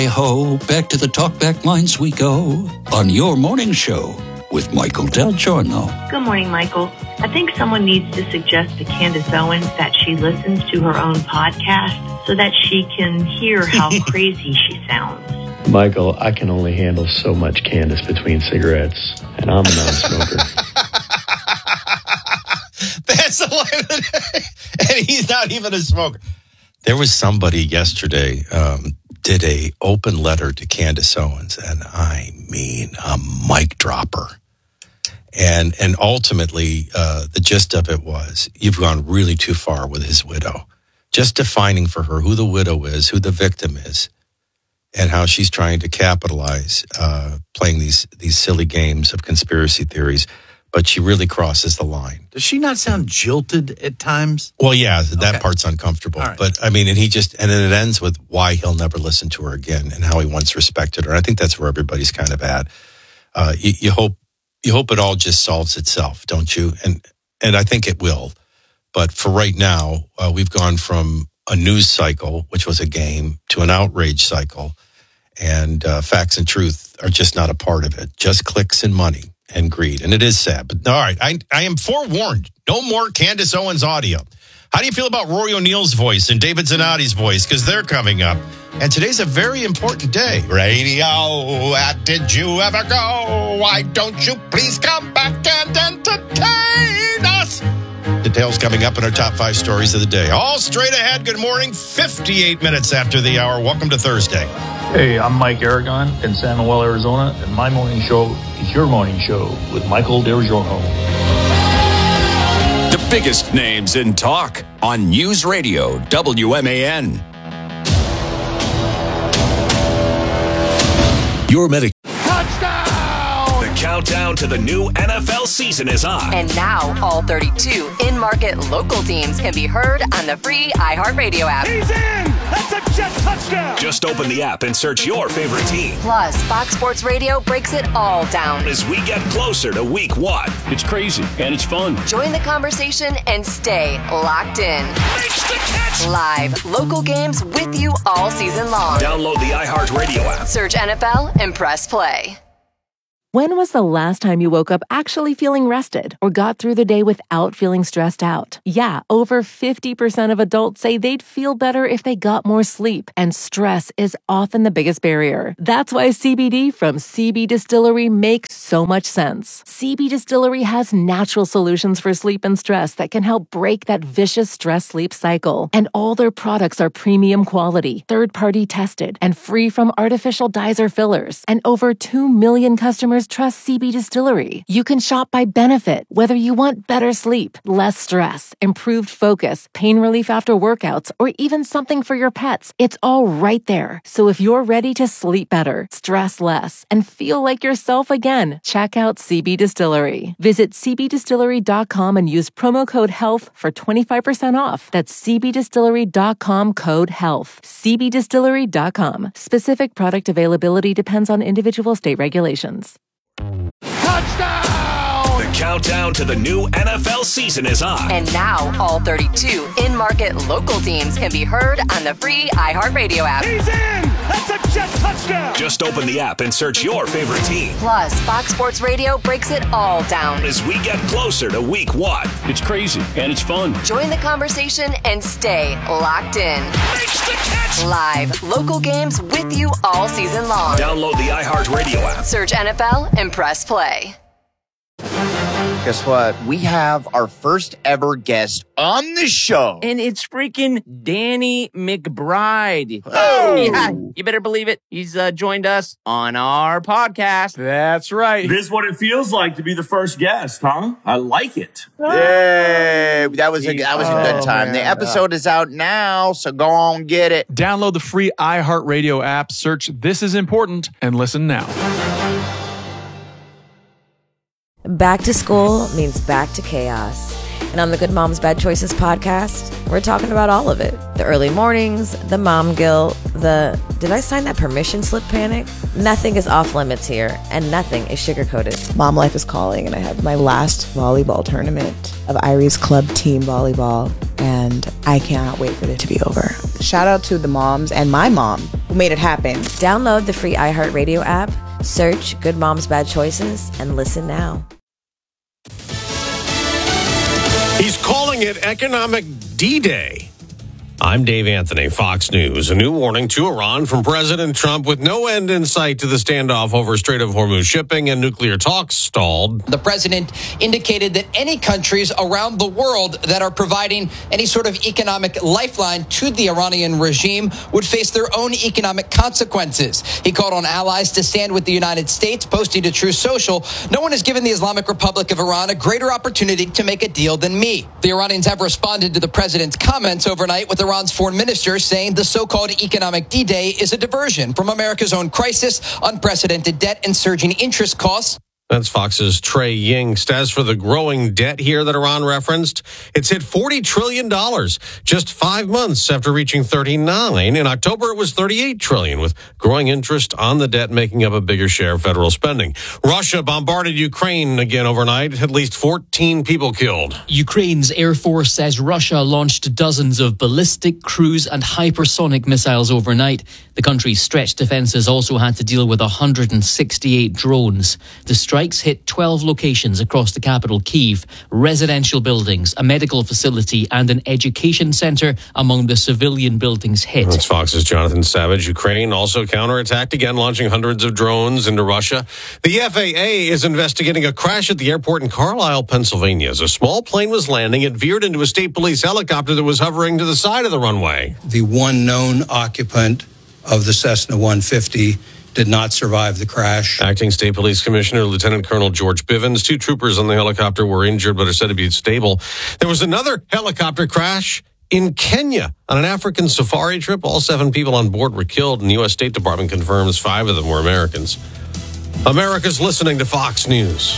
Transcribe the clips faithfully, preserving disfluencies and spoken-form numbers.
Hey ho, back to the talkback lines we go on your morning show with Michael Del Giorno. Good morning, Michael. I think someone needs to suggest to Candace Owens that she listens to her own podcast so that she can hear how crazy she sounds. Michael, I can only handle so much Candace between cigarettes, and I'm a non-smoker. That's the line of the day. And he's not even a smoker. There was somebody yesterday um, did a open letter to Candace Owens, and I mean a mic dropper. And and ultimately, uh, the gist of it was, you've gone really too far with his widow. Just defining for her who the widow is, who the victim is, and how she's trying to capitalize, uh, playing these these silly games of conspiracy theories. But she really crosses the line. Does she not sound jilted at times? Well, yeah, that okay. part's uncomfortable. Right. But, I mean, and he just, and then it ends with why he'll never listen to her again and how he once respected her. I think that's where everybody's kind of at. Uh, you, you hope you hope it all just solves itself, don't you? And and I think it will. But for right now, uh, we've gone from a news cycle, which was a game, to an outrage cycle. And uh, facts and truth are just not a part of it. Just clicks and money. And greed. And it is sad. But all right, I, I am forewarned. No more Candace Owens audio. How do you feel about Rory O'Neill's voice and David Zanotti's voice? Because they're coming up. And today's a very important day. Radio, did you ever go? Why don't you please come back and entertain us? Details coming up in our top five stories of the day. All straight ahead. Good morning. fifty-eight minutes after the hour. Welcome to Thursday. Hey, I'm Mike Aragon in San Noel, Arizona, and my morning show is your morning show with Michael Del Giorno. The biggest names in talk on News Radio W M A N. Your medic. Touchdown! The countdown to the new N F L season is on. And now all thirty-two in-market local teams can be heard on the free iHeartRadio app. He's in! That's a Jet touchdown! Just open the app and search your favorite team. Plus, Fox Sports Radio breaks it all down as we get closer to week one. It's crazy and it's fun. Join the conversation and stay locked in. Makes the catch! Live local games with you all season long. Download the iHeartRadio app. Search N F L and press play. When was the last time you woke up actually feeling rested or got through the day without feeling stressed out? Yeah, over fifty percent of adults say they'd feel better if they got more sleep, and stress is often the biggest barrier. That's why C B D from C B Distillery makes so much sense. C B Distillery has natural solutions for sleep and stress that can help break that vicious stress-sleep cycle. And all their products are premium quality, third-party tested, and free from artificial dyes or fillers. And over two million customers trust C B Distillery. You can shop by benefit, whether you want better sleep, less stress, improved focus, pain relief after workouts, or even something for your pets. It's all right there. So if you're ready to sleep better, stress less, and feel like yourself again, check out C B Distillery. Visit c b distillery dot com and use promo code HEALTH for twenty-five percent off. That's c b distillery dot com code HEALTH. c b distillery dot com. Specific product availability depends on individual state regulations. Touchdown! The countdown to the new N F L season is on. And now all thirty-two in-market local teams can be heard on the free iHeartRadio app. He's in! That's a Jet touchdown! Just open the app and search your favorite team. Plus, Fox Sports Radio breaks it all down as we get closer to week one. It's crazy and it's fun. Join the conversation and stay locked in. Makes the catch! Live local games with you all season long. Download the iHeartRadio app. Search N F L and press play. Guess what? We have our first ever guest on the show. And it's freaking Danny McBride. Oh! Yeah, you better believe it. He's uh, joined us on our podcast. That's right. This is what it feels like to be the first guest, huh? I like it. Yay! That was a, that was a good Oh, time. man. The episode is out now, so go on, get it. Download the free iHeartRadio app, search This Is Important, and listen now. Back to school means back to chaos. And on the Good Moms Bad Choices podcast, we're talking about all of it. The early mornings, the mom guilt, the did I sign that permission slip panic? Nothing is off limits here, and nothing is sugar-coated. Mom life is calling, and I have my last volleyball tournament of Irie's club team volleyball, and I cannot wait for it to be over. Shout out to the moms and my mom who made it happen. Download the free iHeartRadio app, search Good Moms Bad Choices, and listen now. He's calling it Economic D-Day. I'm Dave Anthony, Fox News. A new warning to Iran from President Trump with no end in sight to the standoff over Strait of Hormuz shipping and nuclear talks stalled. The president indicated that any countries around the world that are providing any sort of economic lifeline to the Iranian regime would face their own economic consequences. He called on allies to stand with the United States, posting to Truth Social, "No one has given the Islamic Republic of Iran a greater opportunity to make a deal than me." The Iranians have responded to the president's comments overnight, with Iran's foreign minister saying the so-called Economic D-Day is a diversion from America's own crisis, unprecedented debt, and surging interest costs. That's Fox's Trey Yingst. As for the growing debt here that Iran referenced, it's hit forty trillion dollars just five months after reaching thirty-nine. In October, it was thirty-eight trillion dollars, with growing interest on the debt making up a bigger share of federal spending. Russia bombarded Ukraine again overnight, at least fourteen people killed. Ukraine's Air Force says Russia launched dozens of ballistic, cruise and hypersonic missiles overnight. The country's stretched defenses also had to deal with one hundred sixty-eight drones. The strikes hit twelve locations across the capital, Kyiv, residential buildings, a medical facility and an education centre among the civilian buildings hit. That's Fox's Jonathan Savage. Ukraine also counterattacked again, launching hundreds of drones into Russia. The F A A is investigating a crash at the airport in Carlisle, Pennsylvania. As a small plane was landing, it veered into a state police helicopter that was hovering to the side of the runway. The one known occupant of the Cessna one fifty did not survive the crash. Acting State Police Commissioner Lieutenant Colonel George Bivens. Two troopers on the helicopter were injured but are said to be stable. There was another helicopter crash in Kenya on an African safari trip. All seven people on board were killed, and the U S State Department confirms five of them were Americans. America's listening to Fox News.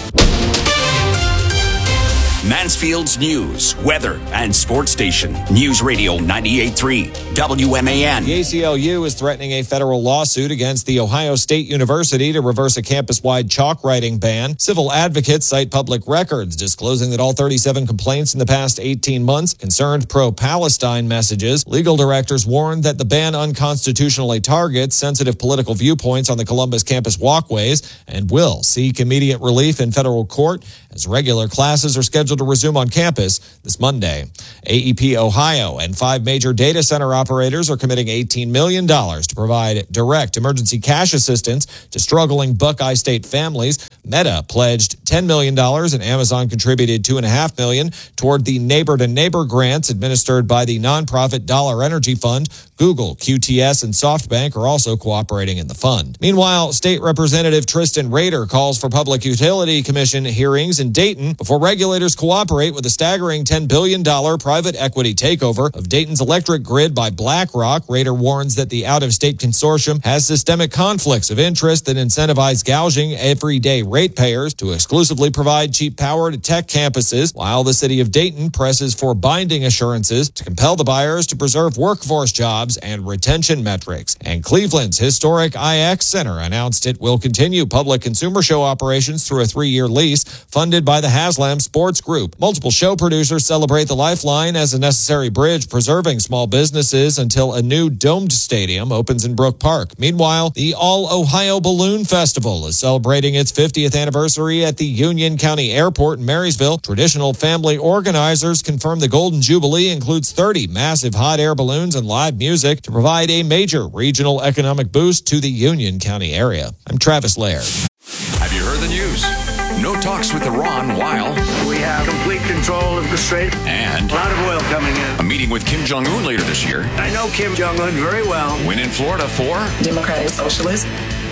Mansfield's news, weather, and sports station. News Radio ninety-eight point three, W M A N. The A C L U is threatening a federal lawsuit against The Ohio State University to reverse a campus-wide chalk writing ban. Civil advocates cite public records disclosing that all thirty-seven complaints in the past eighteen months concerned pro-Palestine messages. Legal directors warned that the ban unconstitutionally targets sensitive political viewpoints on the Columbus campus walkways and will seek immediate relief in federal court as regular classes are scheduled to resume on campus this Monday. A E P Ohio and five major data center operators are committing eighteen million dollars to provide direct emergency cash assistance to struggling Buckeye State families. Meta pledged ten million dollars and Amazon contributed two point five million dollars toward the Neighbor to Neighbor grants administered by the nonprofit Dollar Energy Fund. Google, Q T S, and SoftBank are also cooperating in the fund. Meanwhile, State Representative Tristan Rader calls for Public Utility Commission hearings in Dayton before regulators cooperate with a staggering ten billion dollars private equity takeover of Dayton's electric grid by BlackRock. Rader warns that the out-of-state consortium has systemic conflicts of interest that incentivize gouging everyday ratepayers to exclusively provide cheap power to tech campuses, while the city of Dayton presses for binding assurances to compel the buyers to preserve workforce jobs and retention metrics. And Cleveland's historic I X Center announced it will continue public consumer show operations through a three-year lease funded by the Haslam Sports Group. Multiple show producers celebrate the Lifeline as a necessary bridge preserving small businesses until a new domed stadium opens in Brook Park. Meanwhile, the All-Ohio Balloon Festival is celebrating its fiftieth anniversary at the Union County Airport in Marysville. Traditional family organizers confirm the Golden Jubilee includes thirty massive hot air balloons and live music to provide a major regional economic boost to the Union County area. I'm Travis Lair. Have you heard the news? No talks with Iran while we have complete control of the strait. And a lot of oil coming in. A meeting with Kim Jong-un later this year. I know Kim Jong-un very well. Win in Florida for Democratic Socialist.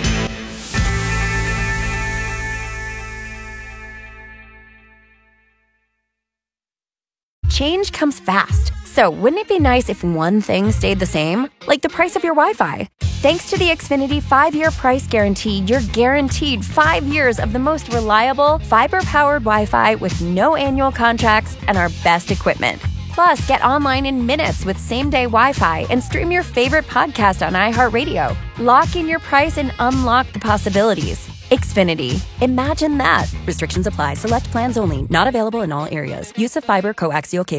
Change comes fast. So wouldn't it be nice if one thing stayed the same? Like the price of your Wi-Fi. Thanks to the Xfinity five-year price guarantee, you're guaranteed five years of the most reliable, fiber-powered Wi-Fi with no annual contracts and our best equipment. Plus, get online in minutes with same-day Wi-Fi and stream your favorite podcast on iHeartRadio. Lock in your price and unlock the possibilities. Xfinity. Imagine that. Restrictions apply. Select plans only. Not available in all areas. Use of fiber coaxial cable.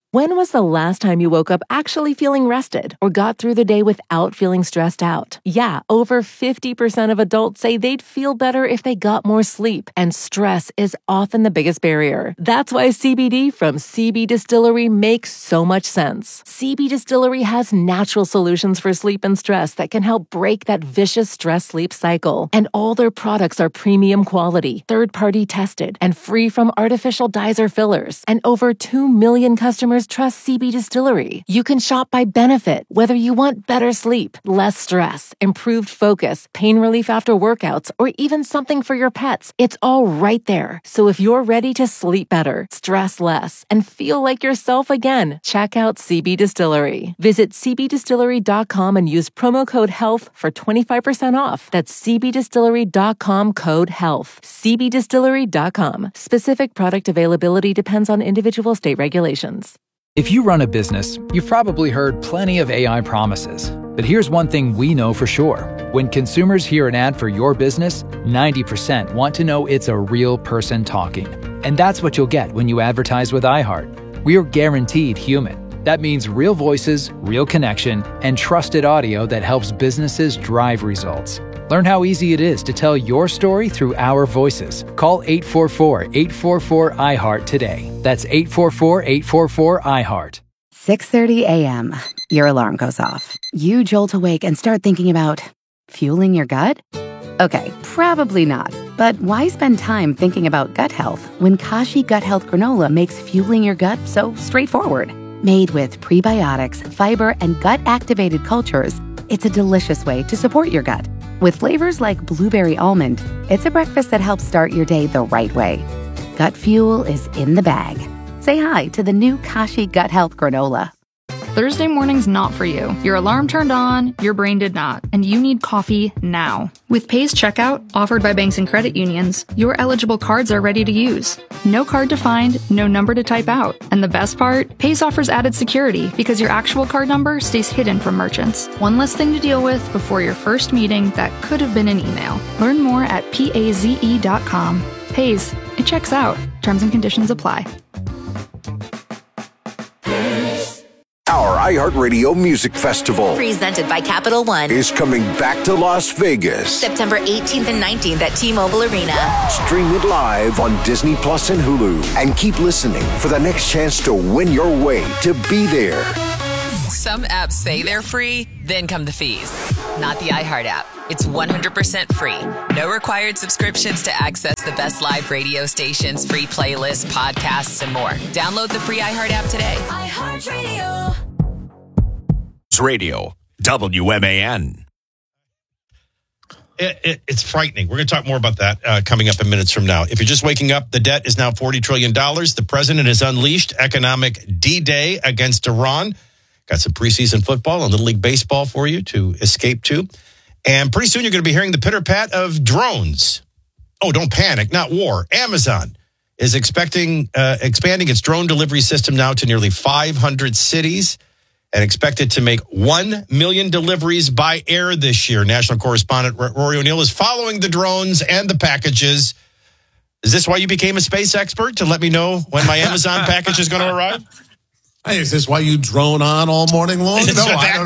When was the last time you woke up actually feeling rested or got through the day without feeling stressed out? Yeah, over fifty percent of adults say they'd feel better if they got more sleep, and stress is often the biggest barrier. That's why C B D from C B Distillery makes so much sense. C B Distillery has natural solutions for sleep and stress that can help break that vicious stress-sleep cycle. And all their products are premium quality, third-party tested, and free from artificial dyes or fillers. And over two million customers trust C B Distillery. You can shop by benefit, whether you want better sleep, less stress, improved focus, pain relief after workouts, or even something for your pets. It's all right there. So if you're ready to sleep better, stress less, and feel like yourself again, check out C B Distillery. Visit c b distillery dot com and use promo code HEALTH for twenty-five percent off. That's c b distillery dot com code HEALTH. c b distillery dot com. Specific product availability depends on individual state regulations. If you run a business, you've probably heard plenty of A I promises. But here's one thing we know for sure. When consumers hear an ad for your business, ninety percent want to know it's a real person talking. And that's what you'll get when you advertise with iHeart. We are guaranteed human. That means real voices, real connection, and trusted audio that helps businesses drive results. Learn how easy it is to tell your story through our voices. Call eight four four, eight four four, I heart today. That's eight four four, eight four four, I heart. six thirty a.m. Your alarm goes off. You jolt awake and start thinking about fueling your gut? Okay, probably not. But why spend time thinking about gut health when Kashi Gut Health Granola makes fueling your gut so straightforward? Made with prebiotics, fiber, and gut-activated cultures, it's a delicious way to support your gut. With flavors like blueberry almond, it's a breakfast that helps start your day the right way. Gut fuel is in the bag. Say hi to the new Kashi Gut Health Granola. Thursday morning's not for you. Your alarm turned on, your brain did not, and you need coffee now. With Pay's checkout, offered by banks and credit unions, your eligible cards are ready to use. No card to find, no number to type out. And the best part, Pay's offers added security because your actual card number stays hidden from merchants. One less thing to deal with before your first meeting that could have been an email. Learn more at paze dot com. Pay's, it checks out. Terms and conditions apply. Our iHeartRadio Music Festival, Presented by Capital One, is coming back to Las Vegas. September eighteenth and nineteenth at T-Mobile Arena. Stream it live on Disney Plus and Hulu. And keep listening for the next chance to win your way to be there. Some apps say they're free, then come the fees. Not the iHeart app. It's one hundred percent free. No required subscriptions to access the best live radio stations, free playlists, podcasts, and more. Download the free iHeart app today. iHeartRadio. Radio, W M A N. It, it, it's frightening. We're going to talk more about that uh, coming up in minutes from now. If you're just waking up, the debt is now forty trillion dollars. The president has unleashed economic D-Day against Iran. Got some preseason football and Little League Baseball for you to escape to. And pretty soon you're going to be hearing the pitter-pat of drones. Oh, don't panic, not war. Amazon is expecting uh, expanding its drone delivery system now to nearly five hundred cities and expected to make one million deliveries by air this year. National correspondent Rory O'Neill is following the drones and the packages. Is this why you became a space expert, to let me know when my Amazon package is going to arrive? Hey, is this why you drone on all morning long? No,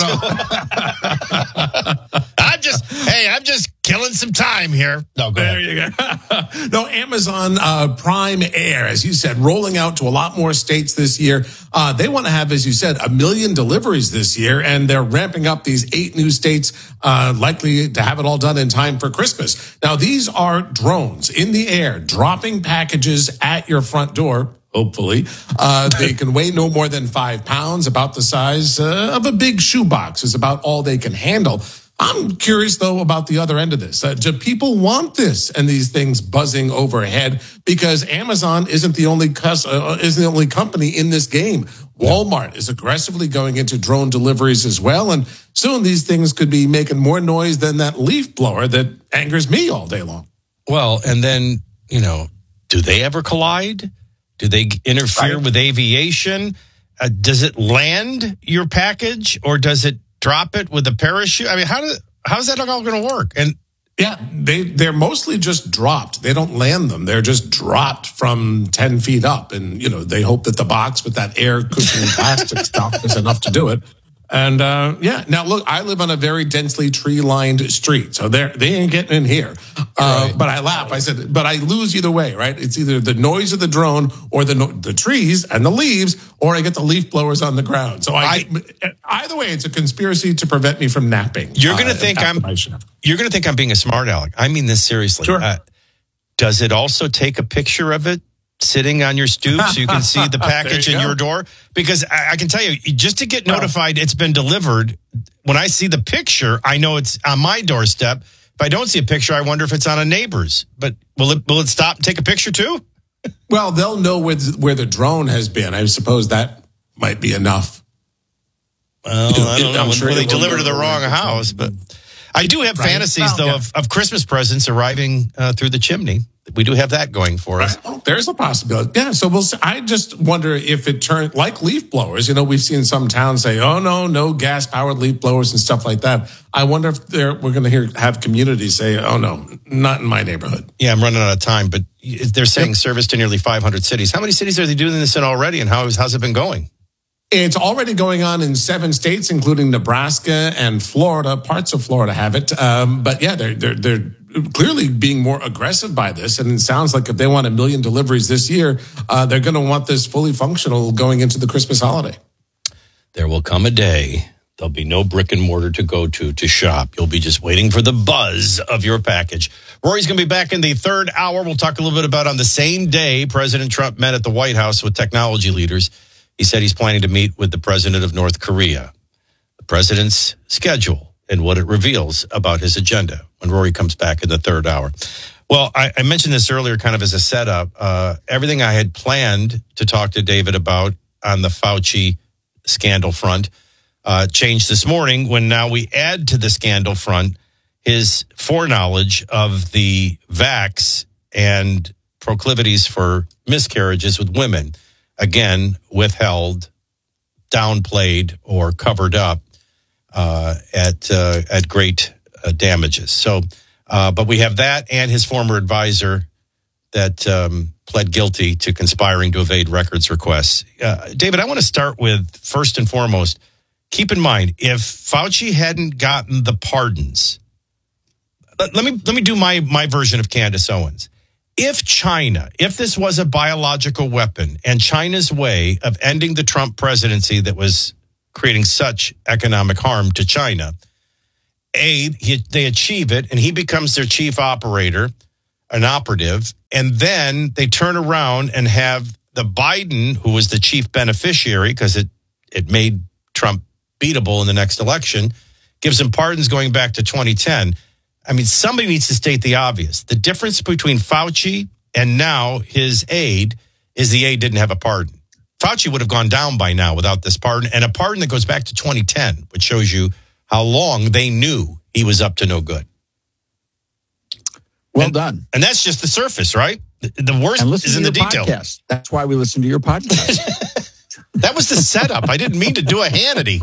I don't know. I'm just, hey, I'm just killing some time here. No, go there ahead. you go. No, Amazon uh, Prime Air, as you said, rolling out to a lot more states this year. Uh, they want to have, as you said, a million deliveries this year, and they're ramping up these eight new states, uh, likely to have it all done in time for Christmas. Now, these are drones in the air, dropping packages at your front door. Hopefully, uh, they can weigh no more than five pounds, about the size uh, of a big shoebox is about all they can handle. I'm curious, though, about the other end of this. Uh, do people want this and these things buzzing overhead? Because Amazon isn't the only cus- uh, isn't the only company in this game. Walmart is aggressively going into drone deliveries as well, and soon these things could be making more noise than that leaf blower that angers me all day long. Well, and then, you know, do they ever collide? Do they interfere right. with aviation? Uh, does it land your package, or does it drop it with a parachute? I mean, how does how is that all going to work? And Yeah, they, they're mostly just dropped. They don't land them. They're just dropped from ten feet up. And, you know, they hope that the box with that air cushion plastic stuff is enough to do it. And, uh, yeah, now look, I live on a very densely tree-lined street, so they they ain't getting in here. Uh, right. But I laugh. I said, but I lose either way, right? It's either the noise of the drone or the the trees and the leaves, or I get the leaf blowers on the ground. So I, I either way, it's a conspiracy to prevent me from napping. You're going to uh, think I'm you're going to think I'm being a smart aleck. I mean this seriously. Sure. Uh, does it also take a picture of it sitting on your stoop so you can see the package you in go. your door? Because I, I can tell you, just to get notified it's been delivered, when I see the picture, I know it's on my doorstep. If I don't see a picture, I wonder if it's on a neighbor's. But will it will it stop and take a picture too? Well, they'll know where the, where the drone has been. I suppose that might be enough. Well, I don't know. Sure well, they deliver to the wrong house, but I do have right. fantasies, well, though, yeah. of, of Christmas presents arriving uh, through the chimney. We do have that going for us. Right. There's a possibility. Yeah, so we'll see. I just wonder if it turned, like leaf blowers, you know, we've seen some towns say, oh, no, no gas-powered leaf blowers and stuff like that. I wonder if they're, we're going to hear have communities say, oh, no, not in my neighborhood. Yeah, I'm running out of time, but they're saying service to nearly five hundred cities. How many cities are they doing this in already, and how is, how's it been going? It's already going on in seven states, including Nebraska and Florida. Parts of Florida have it. Um, but yeah, they're, they're, they're clearly being more aggressive by this. And it sounds like if they want a million deliveries this year, uh, they're going to want this fully functional going into the Christmas holiday. There will come a day. There'll be no brick and mortar to go to to shop. You'll be just waiting for the buzz of your package. Rory's going to be back in the third hour. We'll talk a little bit about on the same day President Trump met at the White House with technology leaders. He said he's planning to meet with the president of North Korea. The president's schedule and what it reveals about his agenda when Rory comes back in the third hour. Well, I, I mentioned this earlier kind of as a setup. Uh, everything I had planned to talk to David about on the Fauci scandal front uh, changed this morning when now we add to the scandal front his foreknowledge of the vax and proclivities for miscarriages with women. Again, withheld, downplayed, or covered up uh, at uh, at great uh, damages. So, uh, but we have that and his former advisor that um, pled guilty to conspiring to evade records requests. Uh, David, I want to start with, first and foremost, keep in mind, if Fauci hadn't gotten the pardons, let, let me let me do my my version of Candace Owens. If China, if this was a biological weapon and China's way of ending the Trump presidency that was creating such economic harm to China, A, he, they achieve it and he becomes their chief operator, an operative, and then they turn around and have the Biden, who was the chief beneficiary because it, it made Trump beatable in the next election, gives him pardons going back to twenty ten. I mean, somebody needs to state the obvious. The difference between Fauci and now his aide is the aide didn't have a pardon. Fauci would have gone down by now without this pardon, and a pardon that goes back to twenty ten, which shows you how long they knew he was up to no good. Well and, done. And that's just the surface, right? The, the worst is in the detail. Podcast. That's why we listen to your podcast. That was the setup. I didn't mean to do a Hannity.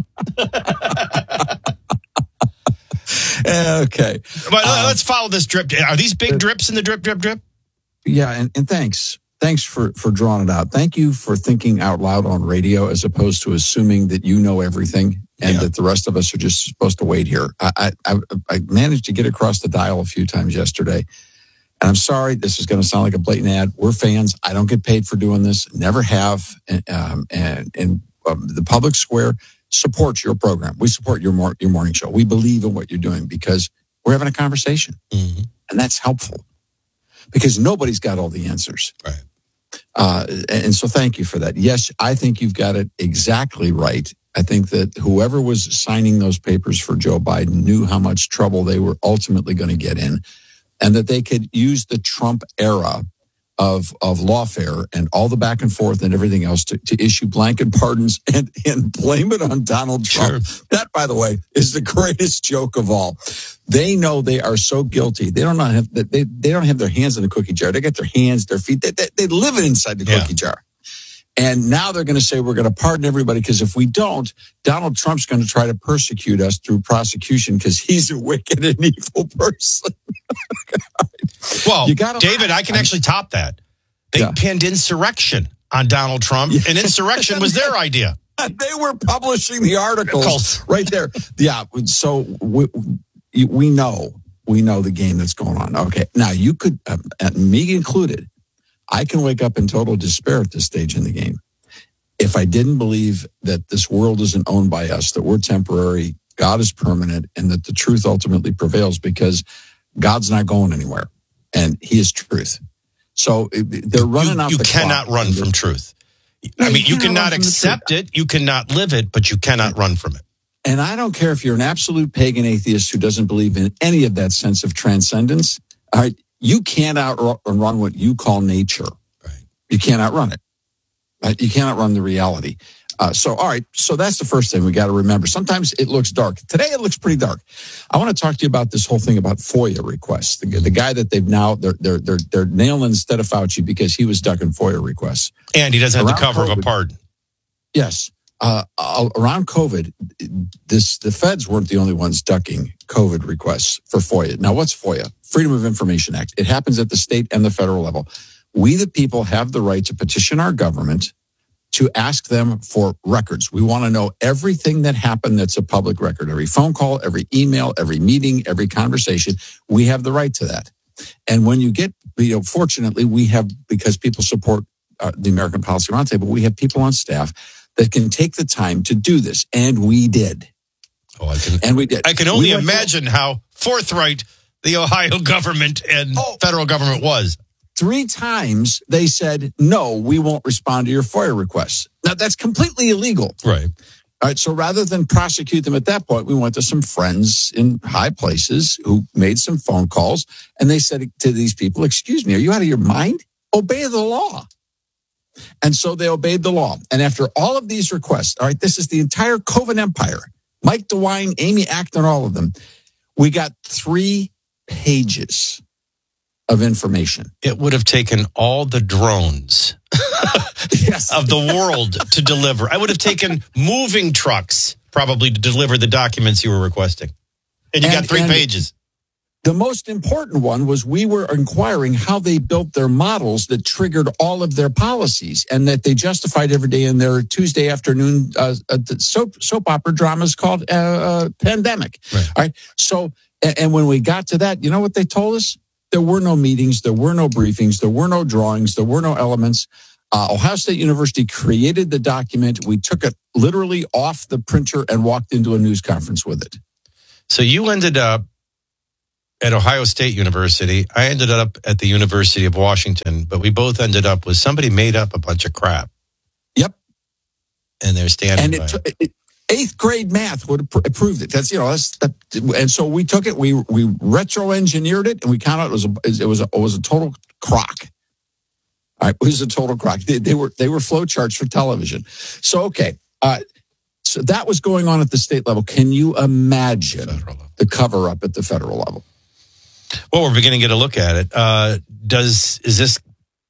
Okay. But uh, let's follow this drip. Are these big drips in the drip, drip, drip? Yeah, and, and thanks. Thanks for, for drawing it out. Thank you for thinking out loud on radio as opposed to assuming that you know everything and yeah. that the rest of us are just supposed to wait here. I, I, I managed to get across the dial a few times yesterday. And I'm sorry, this is going to sound like a blatant ad. We're fans. I don't get paid for doing this. Never have. And, um, and, and um, the public square supports your program. We support your mor- your morning show. We believe in what you're doing because we're having a conversation. Mm-hmm. And that's helpful because nobody's got all the answers. Right. Uh, and so thank you for that. Yes, I think you've got it exactly right. I think that whoever was signing those papers for Joe Biden knew how much trouble they were ultimately going to get in and that they could use the Trump era of of lawfare and all the back and forth and everything else to, to issue blanket pardons and, and blame it on Donald Trump. Sure. That, by the way, is the greatest joke of all. They know they are so guilty. They don't have they they don't have their hands in the cookie jar. They got their hands, their feet. They they, they live inside the yeah. cookie jar. And now they're going to say we're going to pardon everybody because if we don't, Donald Trump's going to try to persecute us through prosecution because he's a wicked and evil person. Well, You gotta David, laugh. I can actually top that. They Yeah. pinned insurrection on Donald Trump, and insurrection was their idea. They were publishing the articles Articles. right there. Yeah. So we, we know, we know the game that's going on. Okay. Now you could, um, and me included, I can wake up in total despair at this stage in the game. If I didn't believe that this world isn't owned by us, that we're temporary, God is permanent, and that the truth ultimately prevails, because God's not going anywhere and he is truth. So they're running you, out You the cannot clock. run from truth. No, I mean, you you cannot cannot run from the accept it, you cannot live it, but you cannot run from it. And I don't care if you're an absolute pagan atheist who doesn't believe in any of that sense of transcendence. All right, you can't outrun what you call nature. Right. You can't outrun it. Right? You cannot run the reality. Uh, so, all right. So that's the first thing we got to remember. Sometimes it looks dark. Today it looks pretty dark. I want to talk to you about this whole thing about FOIA requests. The, the guy that they've now they're they're they're they're nailing instead of Fauci because he was ducking FOIA requests. And he doesn't have Around the cover COVID, of a pardon. Yes. Uh, around COVID, this the feds weren't the only ones ducking COVID requests for FOIA. Now, what's FOIA? Freedom of Information Act. It happens at the state and the federal level. We, the people, have the right to petition our government to ask them for records. We want to know everything that happened that's a public record. Every phone call, every email, every meeting, every conversation. We have the right to that. And when you get, you know, fortunately, we have, because people support uh, the American Policy Roundtable, we have people on staff that can take the time to do this. And we did. Oh, I can, and we did. I can only we imagine to, how forthright the Ohio government and oh, federal government was. Three times they said, no, we won't respond to your FOIA requests. Now, that's completely illegal. Right. All right. So rather than prosecute them at that point, we went to some friends in high places who made some phone calls. And they said to these people, excuse me, are you out of your mind? Obey the law. And so they obeyed the law. And after all of these requests, all right, this is the entire COVID empire, Mike DeWine, Amy Acton, all of them. We got three pages of information. It would have taken all the drones yes. of the world to deliver. I would have taken moving trucks probably to deliver the documents you were requesting. And you and, got three pages. The most important one was we were inquiring how they built their models that triggered all of their policies and that they justified every day in their Tuesday afternoon uh, uh, soap soap opera dramas called uh, uh, Pandemic. Right. All right. So, and, and when we got to that, you know what they told us? There were no meetings, there were no briefings, there were no drawings, there were no elements. Uh, Ohio State University created the document. We took it literally off the printer and walked into a news conference with it. So you ended up at Ohio State University. I ended up at the University of Washington, but we both ended up with somebody made up a bunch of crap. Yep. And they're standing and by it, it. Eighth grade math would have approved it. That's, you know, that's, that, and so we took it, we, we retro engineered it, and we found out it was a, it was a, it was a total crock. All right. It was a total crock. They, they were, they were flow charts for television. So, okay. Uh, so that was going on at the state level. Can you imagine the cover up at the federal level? Well, we're beginning to get a look at it. Uh, does, is this,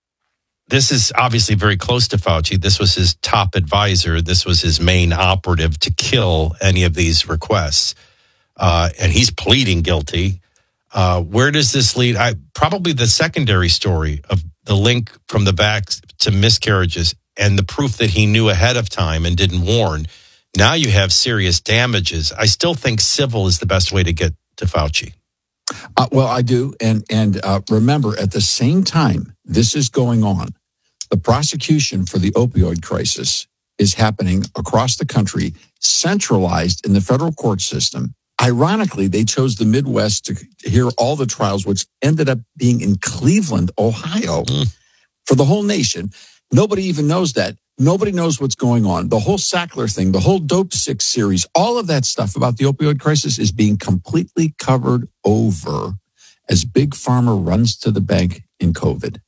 This is obviously very close to Fauci. This was his top advisor. This was his main operative to kill any of these requests. Uh, and he's pleading guilty. Uh, where does this lead? I, probably the secondary story of the link from the back to miscarriages and the proof that he knew ahead of time and didn't warn. Now you have serious damages. I still think civil is the best way to get to Fauci. Uh, well, I do. And, and uh, remember, at the same time this is going on, the prosecution for the opioid crisis is happening across the country, centralized in the federal court system. Ironically, they chose the Midwest to hear all the trials, which ended up being in Cleveland, Ohio, mm. for the whole nation. Nobody even knows that. Nobody knows what's going on. The whole Sackler thing, the whole Dope Six series, all of that stuff about the opioid crisis is being completely covered over as Big Pharma runs to the bank in COVID.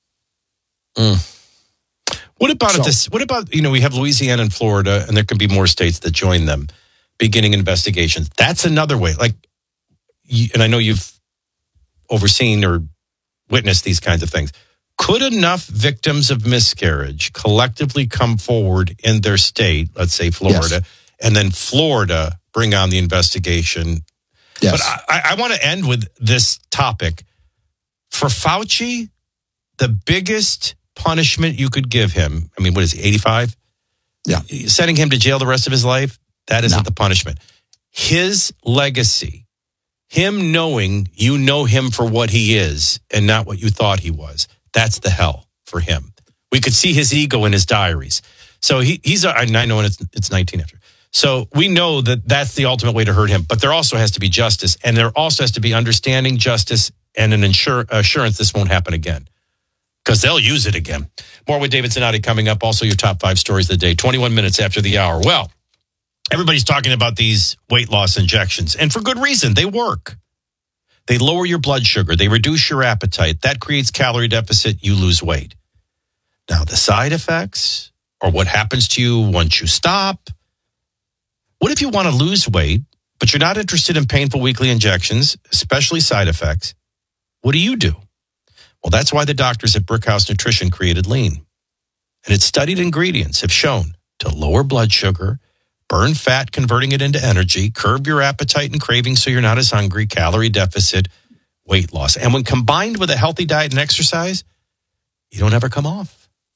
Mm. What about so, this? What about, you know, we have Louisiana and Florida, and there can be more states that join them, beginning investigations. That's another way. Like, and I know you've overseen or witnessed these kinds of things. Could enough victims of miscarriage collectively come forward in their state, let's say Florida, yes. and then Florida bring on the investigation? Yes. But I, I want to end with this topic. For Fauci, the biggest punishment you could give him, I mean, what is he, eighty-five? Yeah. Sending him to jail the rest of his life, that isn't No. the punishment. His legacy, him knowing you know him for what he is and not what you thought he was, that's the hell for him. We could see his ego in his diaries. So he, he's, a, I know it's, it's nineteen after. So we know that that's the ultimate way to hurt him. But there also has to be justice. And there also has to be understanding, justice, and an insure, assurance this won't happen again. Because they'll use it again. More with David Zanotti coming up. Also your top five stories of the day. twenty-one minutes after the hour. Well, everybody's talking about these weight loss injections. And for good reason. They work. They lower your blood sugar. They reduce your appetite. That creates calorie deficit. You lose weight. Now, the side effects or what happens to you once you stop. What if you want to lose weight, but you're not interested in painful weekly injections, especially side effects? What do you do? Well, that's why the doctors at Brickhouse Nutrition created Lean. And its studied ingredients have shown to lower blood sugar, burn fat, converting it into energy, curb your appetite and cravings so you're not as hungry, calorie deficit, weight loss. And when combined with a healthy diet and exercise, you don't ever come off.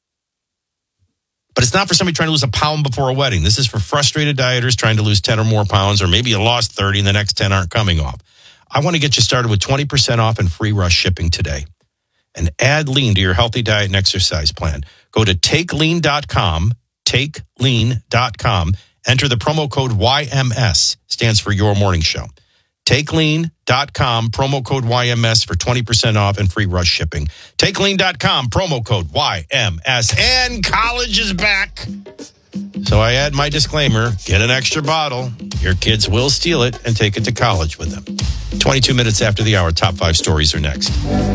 But it's not for somebody trying to lose a pound before a wedding. This is for frustrated dieters trying to lose ten or more pounds, or maybe you lost thirty and the next ten aren't coming off. I want to get you started with twenty percent off and free rush shipping today. And add Lean to your healthy diet and exercise plan. Go to take lean dot com, take lean dot com. Enter the promo code Y M S, stands for Your Morning Show. take lean dot com, promo code Y M S for twenty percent off and free rush shipping. take lean dot com, promo code Y M S. And college is back. So I add my disclaimer, get an extra bottle. Your kids will steal it and take it to college with them. twenty-two minutes after the hour, top five stories are next.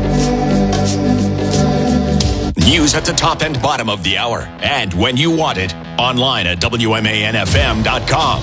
News at the top and bottom of the hour. And when you want it, online at W M A N F M dot com.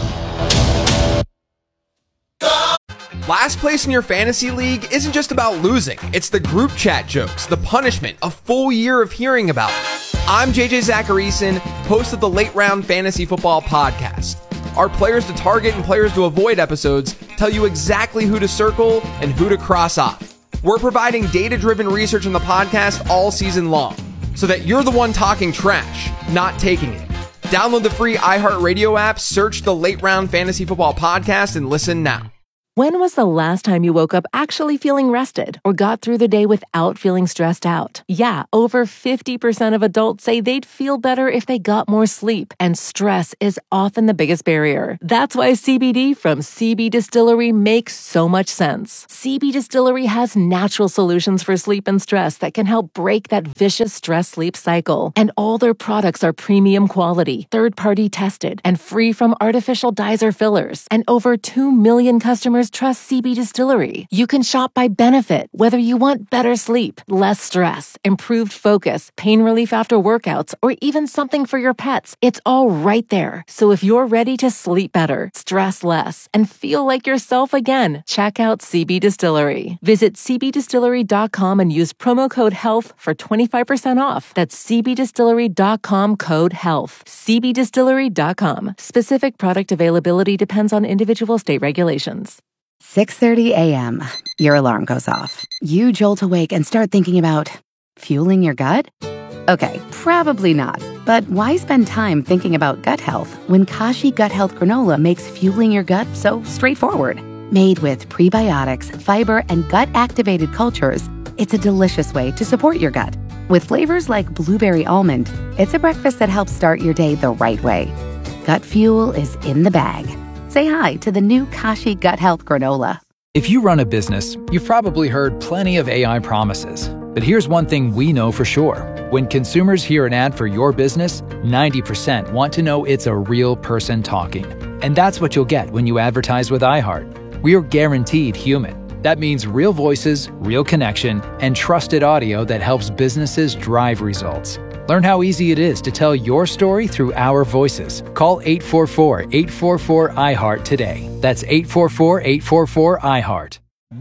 Last place in your fantasy league isn't just about losing. It's the group chat jokes, the punishment, a full year of hearing about it. I'm J J Zacharyson, host of the Late Round Fantasy Football Podcast. Our players to target and players to avoid episodes tell you exactly who to circle and who to cross off. We're providing data-driven research on the podcast all season long, so that you're the one talking trash, not taking it. Download the free iHeartRadio app, search the Late Round Fantasy Football Podcast, and listen now. When was the last time you woke up actually feeling rested or got through the day without feeling stressed out? Yeah, over fifty percent of adults say they'd feel better if they got more sleep, and stress is often the biggest barrier. That's why C B D from C B Distillery makes so much sense. C B Distillery has natural solutions for sleep and stress that can help break that vicious stress-sleep cycle. And all their products are premium quality, third-party tested, and free from artificial dyes or fillers. And over two million customers trust C B Distillery. You can shop by benefit, whether you want better sleep, less stress, improved focus, pain relief after workouts, or even something for your pets. It's all right there. So if you're ready to sleep better, stress less, and feel like yourself again, check out C B Distillery. Visit c b distillery dot com and use promo code HEALTH for twenty-five percent off. That's c b distillery dot com, code HEALTH. c b distillery dot com. Specific product availability depends on individual state regulations. six thirty a.m. Your alarm goes off. You jolt awake and start thinking about fueling your gut? Okay, probably not. But why spend time thinking about gut health when Kashi Gut Health Granola makes fueling your gut so straightforward? Made with prebiotics, fiber, and gut-activated cultures, it's a delicious way to support your gut. With flavors like blueberry almond, it's a breakfast that helps start your day the right way. Gut fuel is in the bag. Say hi to the new Kashi Gut Health Granola. If you run a business, you've probably heard plenty of A I promises. But here's one thing we know for sure. When consumers hear an ad for your business, ninety percent want to know it's a real person talking. And that's what you'll get when you advertise with iHeart. We are guaranteed human. That means real voices, real connection, and trusted audio that helps businesses drive results. Learn how easy it is to tell your story through our voices. Call eight four four, eight four four, I heart today. That's eight four four, eight four four, I heart.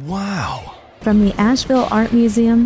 Wow. From the Asheville Art Museum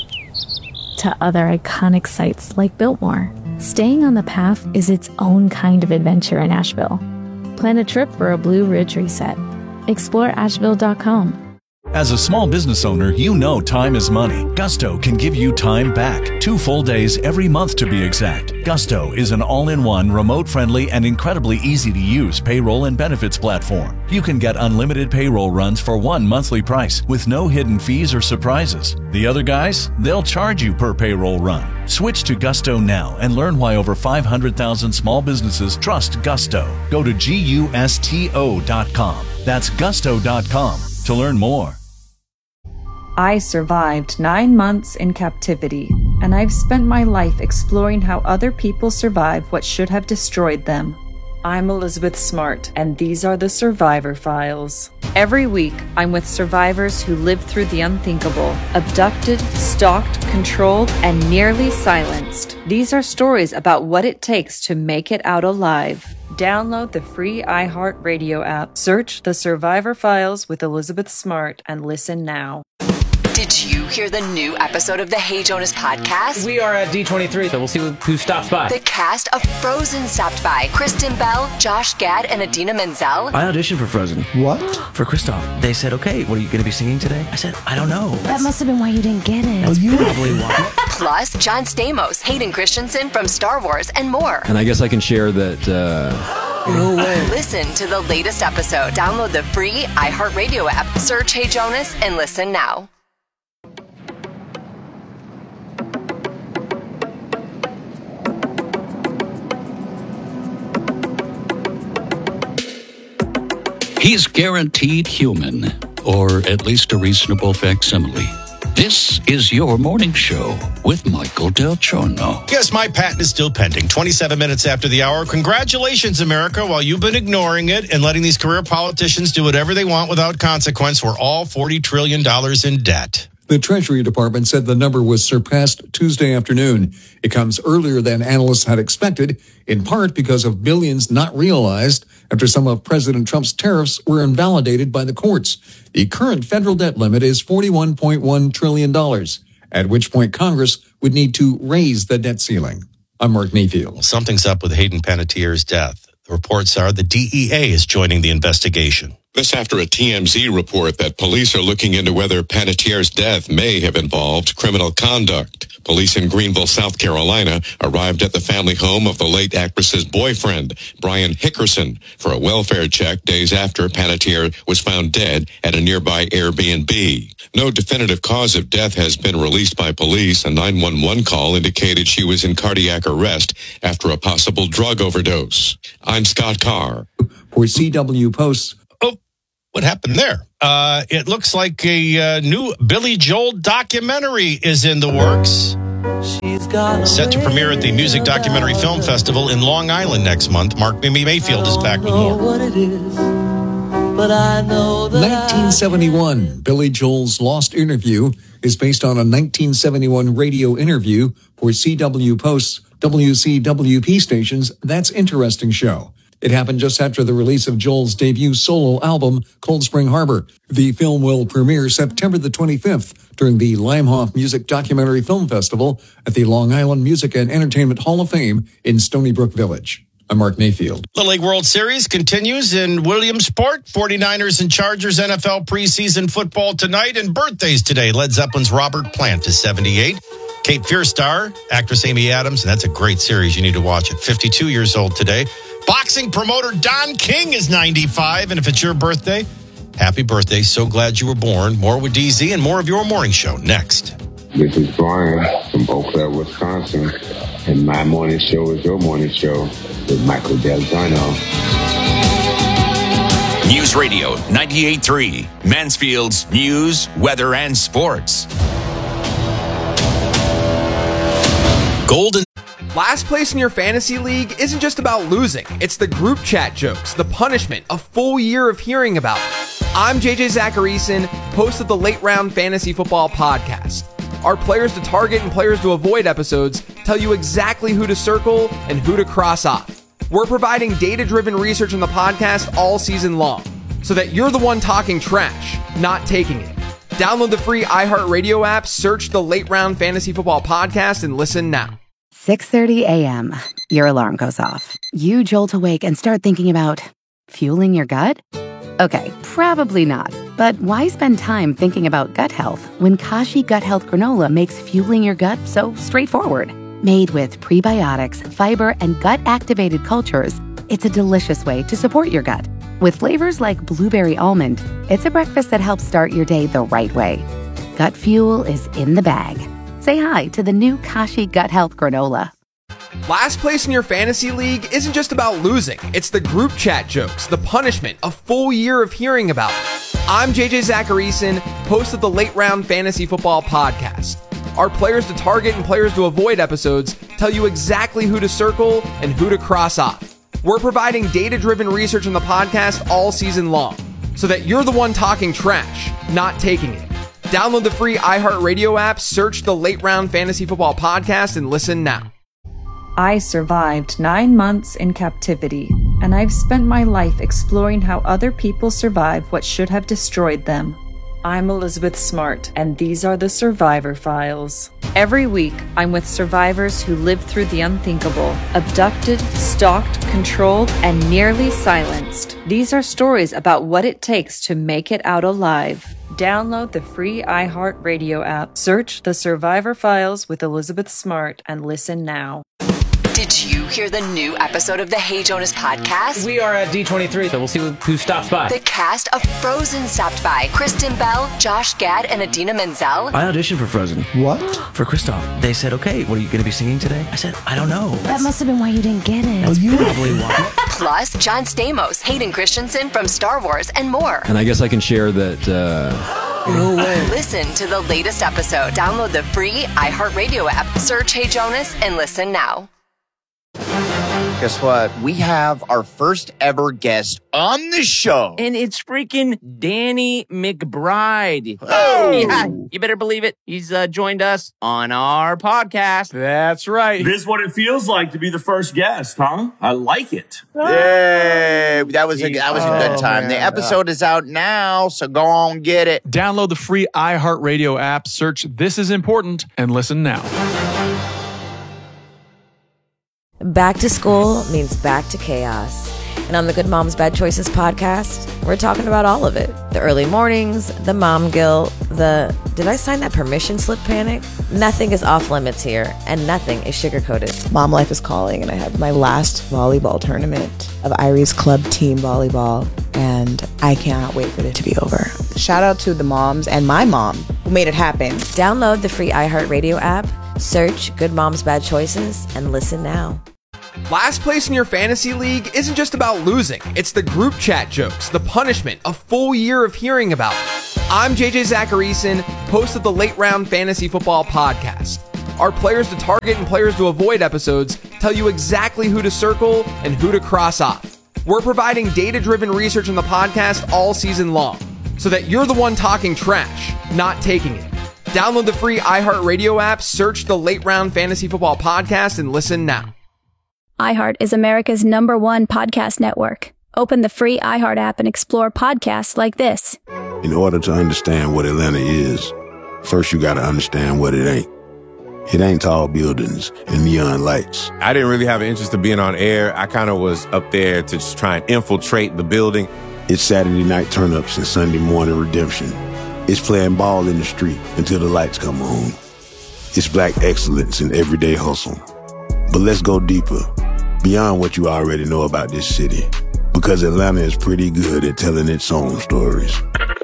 to other iconic sites like Biltmore, staying on the path is its own kind of adventure in Asheville. Plan a trip for a Blue Ridge reset. Explore Asheville dot com. As a small business owner, you know time is money. Gusto can give you time back. Two full days every month to be exact. Gusto is an all-in-one, remote-friendly, and incredibly easy-to-use payroll and benefits platform. You can get unlimited payroll runs for one monthly price with no hidden fees or surprises. The other guys, they'll charge you per payroll run. Switch to Gusto now and learn why over five hundred thousand small businesses trust Gusto. Go to gusto dot com. That's gusto dot com to learn more. I survived nine months in captivity, and I've spent my life exploring how other people survive what should have destroyed them. I'm Elizabeth Smart, and these are the Survivor Files. Every week, I'm with survivors who lived through the unthinkable, abducted, stalked, controlled, and nearly silenced. These are stories about what it takes to make it out alive. Download the free iHeartRadio app, search The Survivor Files with Elizabeth Smart, and listen now. Did you hear the new episode of the Hey Jonas podcast? We are at D twenty-three, so we'll see who stops by. The cast of Frozen stopped by. Kristen Bell, Josh Gad, and Adina Menzel. I auditioned for Frozen. What? For Kristoff. They said, okay, what are you going to be singing today? I said, I don't know. That must have been why you didn't get it. That's oh, probably why. Plus, John Stamos, Hayden Christensen from Star Wars, and more. And I guess I can share that... Uh... No way. Listen to the latest episode. Download the free iHeartRadio app. Search Hey Jonas and listen now. He's guaranteed human, or at least a reasonable facsimile. This is your morning show with Michael Del Giorno. Yes, my patent is still pending. twenty-seven minutes after the hour. Congratulations, America. While you've been ignoring it and letting these career politicians do whatever they want without consequence, we're all forty trillion dollars in debt. The Treasury Department said the number was surpassed Tuesday afternoon. It comes earlier than analysts had expected, in part because of billions not realized after some of President Trump's tariffs were invalidated by the courts. The current federal debt limit is forty-one point one trillion dollars, at which point Congress would need to raise the debt ceiling. I'm Mark Mayfield. Well, something's up with Hayden Panettiere's death. The reports are the D E A is joining the investigation. This after a T M Z report that police are looking into whether Panettiere's death may have involved criminal conduct. Police in Greenville, South Carolina, arrived at the family home of the late actress's boyfriend, Brian Hickerson, for a welfare check days after Panettiere was found dead at a nearby Airbnb. No definitive cause of death has been released by police. A nine one one call indicated she was in cardiac arrest after a possible drug overdose. I'm Scott Carr. For C W Post. What happened there? Uh, it looks like a uh, new Billy Joel documentary is in the works. Set to premiere at the Music Documentary Film Festival in Long Island next month. Mark Mayfield is back with more. nineteen seventy-one, Billy Joel's Lost Interview is based on a nineteen seventy-one radio interview for C W Post's W C W P station's That's Interesting show. It happened just after the release of Joel's debut solo album, Cold Spring Harbor. The film will premiere September the twenty-fifth during the Limehoff Music Documentary Film Festival at the Long Island Music and Entertainment Hall of Fame in Stony Brook Village. I'm Mark Mayfield. The League World Series continues in Williamsport. forty-niners and Chargers N F L preseason football tonight, and birthdays today. Led Zeppelin's Robert Plant is seventy-eight. Cape Fear star, actress Amy Adams, and that's a great series. You need to watch it. fifty-two years old today. Boxing promoter Don King is ninety-five, and if it's your birthday, happy birthday. So glad you were born. More with D Z and more of your morning show next. This is Brian from Eau Claire, Wisconsin, and my morning show is your morning show with Michael Del Giorno. News Radio ninety-eight point three, Mansfield's news, weather, and sports. Golden. Last place in your fantasy league isn't just about losing. It's the group chat jokes, the punishment, a full year of hearing about it. I'm J J Zacharyson, host of the Late Round Fantasy Football Podcast. Our players to target and players to avoid episodes tell you exactly who to circle and who to cross off. We're providing data-driven research on the podcast all season long, so that you're the one talking trash, not taking it. Download the free iHeartRadio app, search the Late Round Fantasy Football Podcast, and listen now. six thirty a.m. Your alarm goes off. You jolt awake and start thinking about fueling your gut? Okay, probably not. But why spend time thinking about gut health when Kashi Gut Health Granola makes fueling your gut so straightforward? Made with prebiotics, fiber, and gut-activated cultures, it's a delicious way to support your gut. With flavors like blueberry almond, it's a breakfast that helps start your day the right way. Gut fuel is in the bag. Say hi to the new Kashi Gut Health Granola. Last place in your fantasy league isn't just about losing. It's the group chat jokes, the punishment, a full year of hearing about it. I'm J J Zacharyson, host of the Late Round Fantasy Football Podcast. Our players to target and players to avoid episodes tell you exactly who to circle and who to cross off. We're providing data-driven research in the podcast all season long, so that you're the one talking trash, not taking it. Download the free iHeartRadio app, search the Late Round Fantasy Football Podcast, and listen now. I survived nine months in captivity, and I've spent my life exploring how other people survive what should have destroyed them. I'm Elizabeth Smart, and these are the Survivor Files. Every week, I'm with survivors who lived through the unthinkable, abducted, stalked, controlled, and nearly silenced. These are stories about what it takes to make it out alive. Download the free iHeartRadio app, search The Survivor Files with Elizabeth Smart, and listen now. Did you hear the new episode of the Hey Jonas podcast? We are at D twenty-three, so we'll see who stops by. The cast of Frozen stopped by. Kristen Bell, Josh Gad, and Adina Menzel. I auditioned for Frozen. What? For Kristoff. They said, okay, what are you going to be singing today? I said, I don't know. That must have been why you didn't get it. That's probably why. Plus, John Stamos, Hayden Christensen from Star Wars, and more. And I guess I can share that, uh... No way. Listen to the latest episode. Download the free iHeartRadio app. Search Hey Jonas and listen now. Guess what? We have our first ever guest on the show. And it's freaking Danny McBride. Oh! Yeah, you better believe it. He's uh, joined us on our podcast. That's right. This is what it feels like to be the first guest, huh? I like it. Yay! That was a, that was a good time. Oh, the episode is out now, so go on, get it. Download the free iHeartRadio app, search This Is Important, and listen now. Back to school means back to chaos. And on the Good Moms Bad Choices podcast, we're talking about all of it. The early mornings, the mom guilt, the did I sign that permission slip panic? Nothing is off limits here, and nothing is sugar-coated. Mom life is calling, and I have my last volleyball tournament of Irie's club team volleyball, and I cannot wait for it to be over. Shout out to the moms and my mom who made it happen. Download the free iHeartRadio app, search Good Moms Bad Choices, and listen now. Last place in your fantasy league isn't just about losing. It's the group chat jokes, the punishment, a full year of hearing about it. I'm J J Zacharyson, host of the Late Round Fantasy Football Podcast. Our players to target and players to avoid episodes tell you exactly who to circle and who to cross off. We're providing data-driven research in the podcast all season long, so that you're the one talking trash, not taking it. Download the free iHeartRadio app, search the Late Round Fantasy Football Podcast, and listen now. iHeart is America's number one podcast network. Open the free iHeart app and explore podcasts like this. In order to understand what Atlanta is, first you got to understand what it ain't. It ain't tall buildings and neon lights. I didn't really have an interest in being on air. I kind of was up there to just try and infiltrate the building. It's Saturday night turn-ups and Sunday morning redemption. It's playing ball in the street until the lights come on. It's black excellence in everyday hustle. But let's go deeper, beyond what you already know about this city, because Atlanta is pretty good at telling its own stories.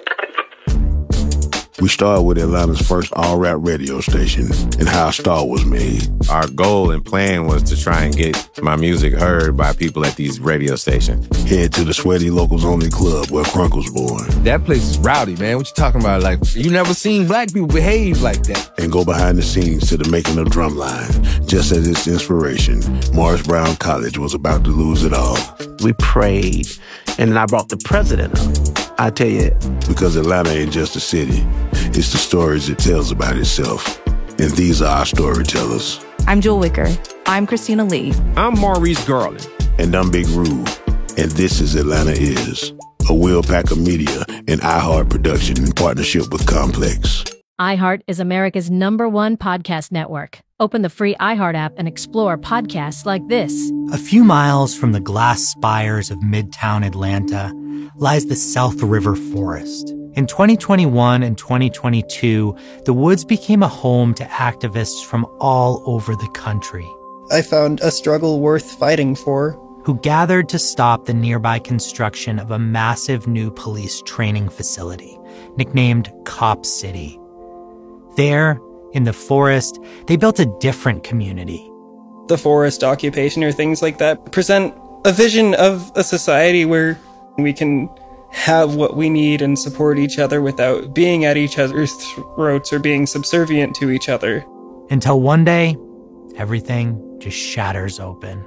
We started with Atlanta's first all-rap radio station and how a star was made. Our goal and plan was to try and get my music heard by people at these radio stations. Head to the Sweaty Locals Only Club where Crunk was born. That place is rowdy, man. What you talking about? Like, you never seen black people behave like that. And go behind the scenes to the making of Drumline. Just as its inspiration, Morris Brown College was about to lose it all. We prayed, and then I brought the president up. I tell you. Because Atlanta ain't just a city. It's the stories it tells about itself. And these are our storytellers. I'm Jewel Wicker. I'm Christina Lee. I'm Maurice Garland. And I'm Big Rube. And this is Atlanta Is, a Will Packer Media and iHeart production in partnership with Complex. iHeart is America's number one podcast network. Open the free iHeart app and explore podcasts like this. A few miles from the glass spires of Midtown Atlanta lies the South River Forest. In twenty twenty-one and twenty twenty-two, the woods became a home to activists from all over the country. I found a struggle worth fighting for. Who gathered to stop the nearby construction of a massive new police training facility, nicknamed Cop City. There, in the forest, they built a different community. The forest occupation or things like that present a vision of a society where we can have what we need and support each other without being at each other's throats or being subservient to each other. Until one day, everything just shatters open.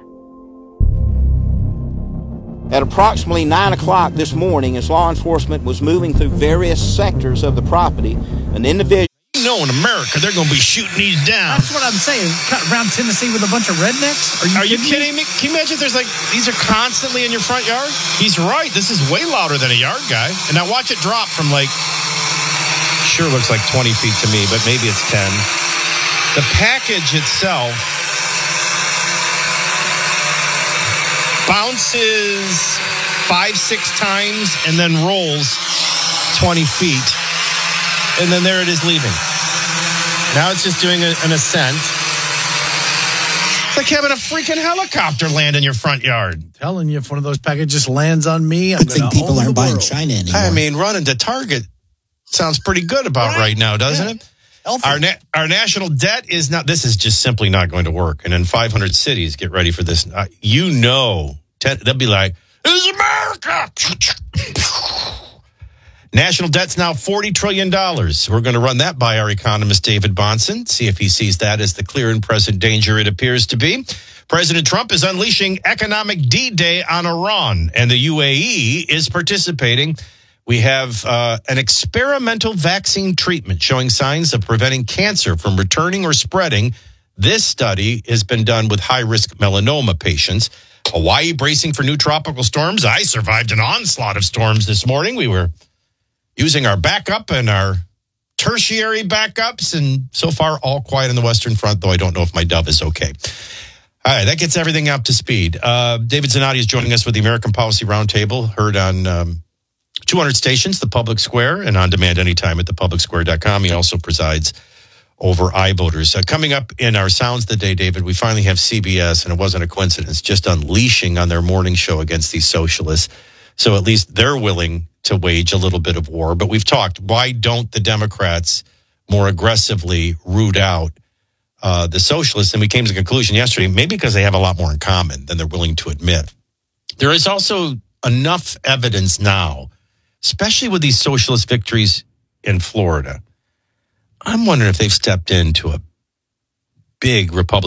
At approximately nine o'clock this morning, as law enforcement was moving through various sectors of the property, an individual... You know, in America, they're going to be shooting these down. That's what I'm saying. Cut around Tennessee with a bunch of rednecks? Are you, Are you kidding, kidding me? Can you imagine if there's like, these are constantly in your front yard? He's right. This is way louder than a yard guy. And now watch it drop from like, sure looks like twenty feet to me, but maybe it's ten. The package itself bounces five, six times and then rolls twenty feet. And then there it is leaving. Now it's just doing a, an ascent. It's like having a freaking helicopter land in your front yard. I'm telling you, if one of those packages lands on me, I'm I think people aren't buying China anymore. I mean, running to Target sounds pretty good about right, right now, doesn't yeah. it? Healthy. Our na- our national debt is not, this is just simply not going to work. And in five hundred cities, get ready for this. Uh, you know, te- they'll be like, this is America. National debt's now forty trillion dollars. We're going to run that by our economist, David Bahnsen, see if he sees that as the clear and present danger it appears to be. President Trump is unleashing economic D-Day on Iran, and the U A E is participating. We have uh, an experimental vaccine treatment showing signs of preventing cancer from returning or spreading. This study has been done with high-risk melanoma patients. Hawaii bracing for new tropical storms. I survived an onslaught of storms this morning. We were using our backup and our tertiary backups, and so far all quiet in the Western Front, though I don't know if my dove is okay. All right, that gets everything up to speed. Uh, David Zanotti is joining us with the American Policy Roundtable, heard on um, two hundred stations, the Public Square, and on demand anytime at the public square dot com. He also presides over iVoters. Uh, coming up in our Sounds of the Day, David, we finally have C B S, and it wasn't a coincidence, just unleashing on their morning show against these socialists. So at least they're willing to wage a little bit of war. But we've talked, why don't the Democrats more aggressively root out uh, the socialists? And we came to the conclusion yesterday, maybe because they have a lot more in common than they're willing to admit. There is also enough evidence now, especially with these socialist victories in Florida. I'm wondering if they've stepped into a big Republican